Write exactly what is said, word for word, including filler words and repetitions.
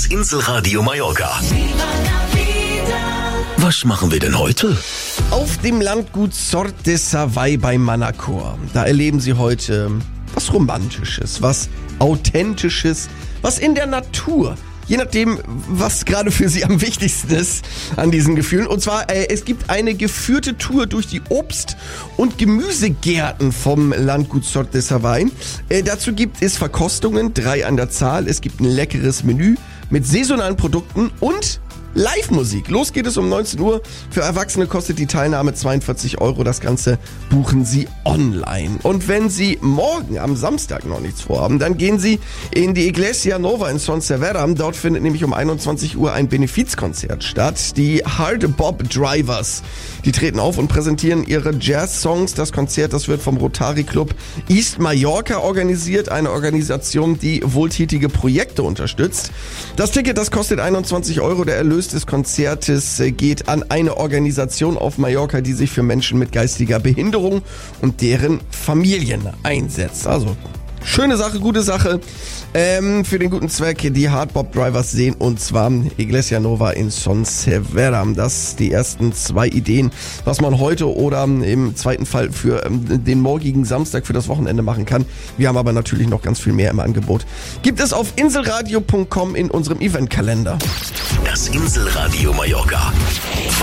Das Inselradio Mallorca. Was machen wir denn heute? Auf dem Landgut Sort de Savall bei Manacor. Da erleben Sie heute was Romantisches, was Authentisches, was in der Natur. Je nachdem, was gerade für Sie am wichtigsten ist an diesen Gefühlen. Und zwar, äh, es gibt eine geführte Tour durch die Obst- und Gemüsegärten vom Landgut Sort de Savall. Äh, dazu gibt es Verkostungen, drei an der Zahl. Es gibt ein leckeres Menü mit saisonalen Produkten und Live-Musik. Los geht es um neunzehn Uhr. Für Erwachsene kostet die Teilnahme zweiundvierzig Euro. Das Ganze buchen Sie online. Und wenn Sie morgen am Samstag noch nichts vorhaben, dann gehen Sie in die Iglesia Nova in Son Servera. Dort findet nämlich um einundzwanzig Uhr ein Benefizkonzert statt. Die Hard Bop Drivers, die treten auf und präsentieren ihre Jazz-Songs. Das Konzert, das wird vom Rotary Club East Mallorca organisiert. Eine Organisation, die wohltätige Projekte unterstützt. Das Ticket, das kostet einundzwanzig Euro. Der Erlös des Konzertes geht an eine Organisation auf Mallorca, die sich für Menschen mit geistiger Behinderung und deren Familien einsetzt. Also schöne Sache, gute Sache. Ähm, für den guten Zweck, die Hardbop Drivers sehen, und zwar Iglesia Nova in Son Servera. Das die ersten zwei Ideen, was man heute oder im zweiten Fall für ähm, den morgigen Samstag für das Wochenende machen kann. Wir haben aber natürlich noch ganz viel mehr im Angebot. Gibt es auf inselradio punkt com in unserem Eventkalender. Das Inselradio Mallorca.